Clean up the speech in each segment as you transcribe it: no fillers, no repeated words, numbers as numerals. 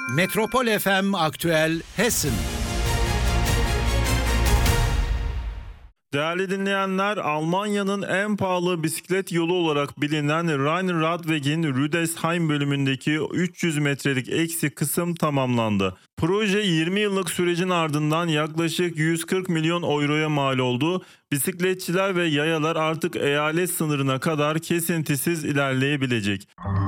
Metropol FM Aktüel Hessen. Değerli dinleyenler, Almanya'nın en pahalı bisiklet yolu olarak bilinen Rhein-Radweg'in Rüdesheim bölümündeki 300 metrelik eksik kısım tamamlandı. Proje 20 yıllık sürecin ardından yaklaşık 140 milyon euroya mal oldu. Bisikletçiler ve yayalar artık eyalet sınırına kadar kesintisiz ilerleyebilecek.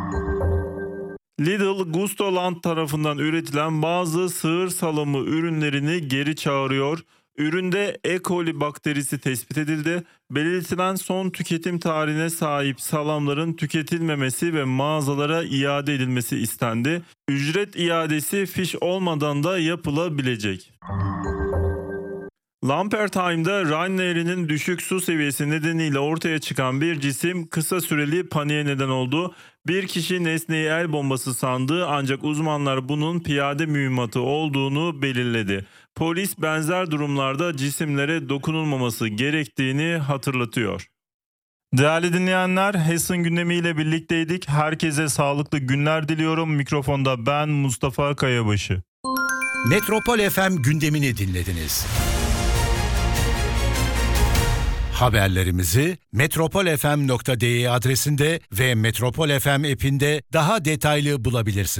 Lidl, Gustoland tarafından üretilen bazı sığır salamı ürünlerini geri çağırıyor. Üründe E. coli bakterisi tespit edildi. Belirtilen son tüketim tarihine sahip salamların tüketilmemesi ve mağazalara iade edilmesi istendi. Ücret iadesi fiş olmadan da yapılabilecek. Lampertheim'de Rhein Nehri'nin düşük su seviyesi nedeniyle ortaya çıkan bir cisim kısa süreli paniğe neden oldu. Bir kişi nesneyi el bombası sandı ancak uzmanlar bunun piyade mühimmatı olduğunu belirledi. Polis benzer durumlarda cisimlere dokunulmaması gerektiğini hatırlatıyor. Değerli dinleyenler, Hessen gündemiyle birlikteydik. Herkese sağlıklı günler diliyorum. Mikrofonda ben Mustafa Kayabaşı. Metropol FM gündemini dinlediniz. Haberlerimizi metropolfm.de adresinde ve Metropol FM app'inde daha detaylı bulabilirsiniz.